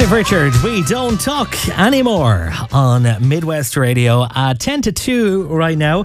Cliff Richard, We Don't Talk Anymore on Midwest Radio at 10 to 2 right now.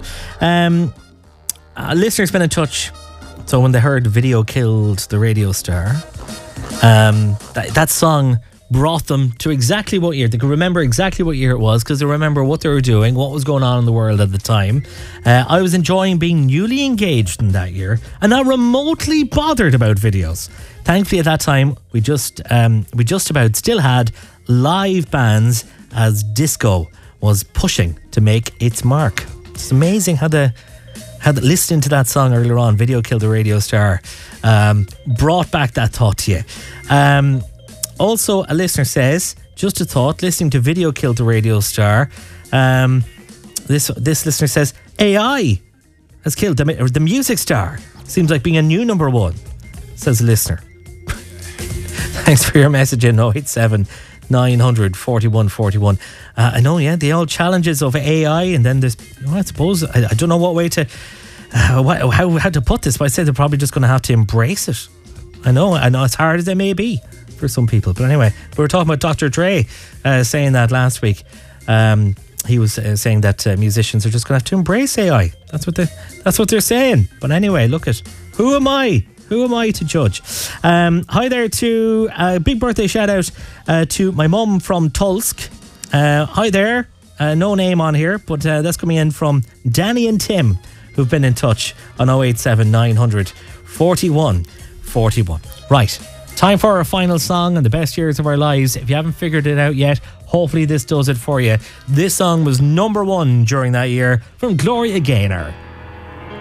A listener's been in touch. So when they heard Video Killed the Radio Star, that song brought them to exactly what year. They could remember exactly what year it was because they remember what they were doing, what was going on in the world at the time. I was enjoying being newly engaged in that year and not remotely bothered about videos. Thankfully, at that time, we just about still had live bands as disco was pushing to make its mark. It's amazing how listening to that song earlier on, Video Killed the Radio Star, brought back that thought to you. Also, a listener says, just a thought, listening to Video Killed the Radio Star, this listener says, AI has killed the music star. Seems like being a new number one, says the listener. Thanks for your message in 087 900 41 41. I know, yeah, the old challenges of AI, and then there's, I suppose, I don't know what way to, how to put this, but I said they're probably just going to have to embrace it. I know, as hard as it may be for some people. But anyway, we were talking about Dr. Dre saying that last week. He was saying that musicians are just going to have to embrace AI. That's what they're saying. But anyway, look at, who am I? Who am I to judge? Hi there to a big birthday shout out to my mum from Tulsk. Hi there. No name on here, but that's coming in from Danny and Tim, who've been in touch on 087 900 41 41. Right. Time for our final song and the best years of our lives. If you haven't figured it out yet, hopefully this does it for you. This song was number one during that year from Gloria Gaynor.